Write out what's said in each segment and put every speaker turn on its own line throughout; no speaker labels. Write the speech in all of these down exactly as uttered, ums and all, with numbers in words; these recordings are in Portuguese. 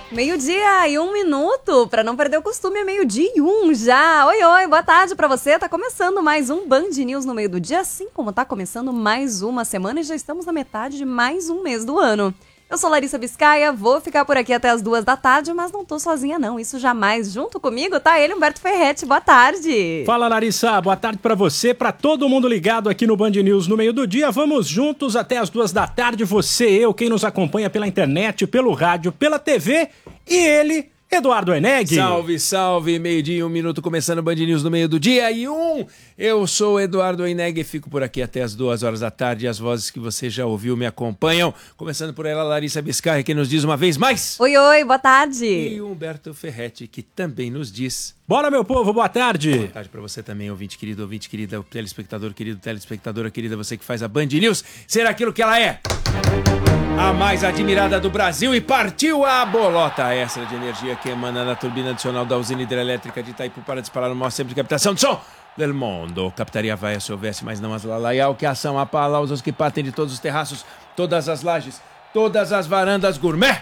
Meio-dia e um minuto, para não perder o costume, é meio-dia e um já. Oi, oi, boa tarde para você. Tá começando mais um Band News no meio do dia, assim como tá começando mais uma semana e já estamos na metade de mais um mês do ano. Eu sou Larissa Biscaia, vou ficar por aqui até as duas da tarde, mas não tô sozinha não, isso jamais. Junto comigo tá ele, Humberto Ferretti, boa tarde.
Fala, Larissa, boa tarde pra você, pra todo mundo ligado aqui no Band News no meio do dia. Vamos juntos até as duas da tarde, você, eu, quem nos acompanha pela internet, pelo rádio, pela T V e ele... Eduardo Oeneg.
Salve, salve, meio-dia e um minuto, começando o Band News no meio do dia e um. Eu sou o Eduardo Oeneg e fico por aqui até as duas horas da tarde e as vozes que você já ouviu me acompanham. Começando por ela, Larissa Biscaia, que nos diz uma vez mais.
Oi, oi, boa tarde.
E Humberto Ferretti, que também nos diz.
Bora, meu povo, boa tarde.
Boa tarde pra você também, ouvinte querido, ouvinte querida, telespectador querido, telespectadora querida, você que faz a Band News ser aquilo que ela é. A mais admirada do Brasil, e partiu a bolota extra de energia que emana da turbina adicional da usina hidrelétrica de Itaipu para disparar o maior centro de captação de som del mundo. Captaria vai se houvesse, mas não as lalaial, que ação aplausos que partem de todos os terraços, todas as lajes, todas as varandas gourmet.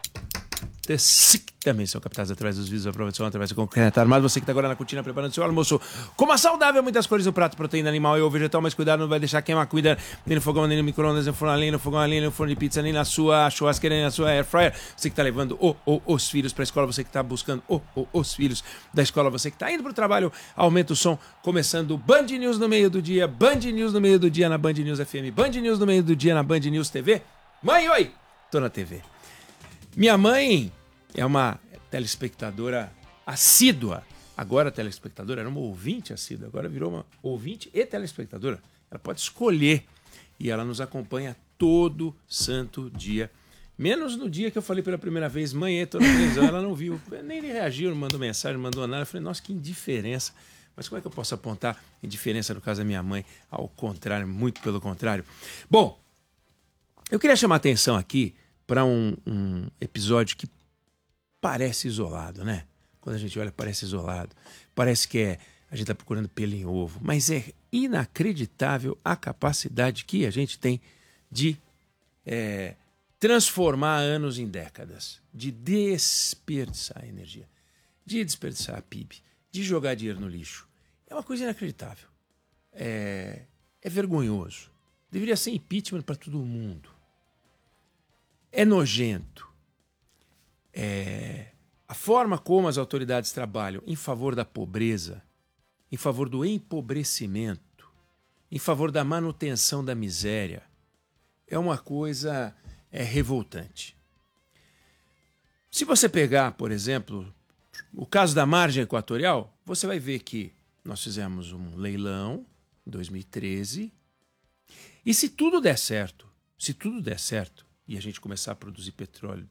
Também são captadas através dos vídeos da aprovação, através do concreto armado. Você que está agora na cortina preparando seu almoço, coma saudável, muitas cores no prato, proteína animal e ou vegetal, mas cuidado, não vai deixar queimar, cuida nem no fogão, nem no micro-ondas, nem no forno, nem no fogão, nem no forno de pizza, nem na sua churrasqueira, nem na sua air fryer. Você que está levando o, o, os filhos para a escola, você que está buscando o, o, os filhos da escola, você que está indo para o trabalho, aumenta o som, começando Band News no meio do dia, Band News no meio do dia na Band News F M, Band News no meio do dia na Band News T V. Mãe, oi! Tô na T V. Minha mãe é uma telespectadora assídua. Agora a telespectadora era uma ouvinte assídua, agora virou uma ouvinte e telespectadora. Ela pode escolher e ela nos acompanha todo santo dia. Menos no dia que eu falei pela primeira vez, mãe, tô na televisão, ela não viu. Nem reagiu, não mandou mensagem, não mandou nada. Eu falei, nossa, que indiferença. Mas como é que eu posso apontar indiferença no caso da minha mãe? Ao contrário, muito pelo contrário. Bom, eu queria chamar a atenção aqui para um, um episódio que parece isolado, né? Quando a gente olha, parece isolado. Parece que é, a gente está procurando pelo em ovo. Mas é inacreditável a capacidade que a gente tem de é, transformar anos em décadas. De desperdiçar energia. De desperdiçar a P I B. De jogar dinheiro no lixo. É uma coisa inacreditável. É, é vergonhoso. Deveria ser impeachment para todo mundo. É nojento. É, a forma como as autoridades trabalham em favor da pobreza, em favor do empobrecimento, em favor da manutenção da miséria, é uma coisa é, revoltante. Se você pegar, por exemplo, o caso da margem equatorial, você vai ver que nós fizemos um leilão em dois mil e treze e se tudo der certo, se tudo der certo, e a gente começar a produzir petróleo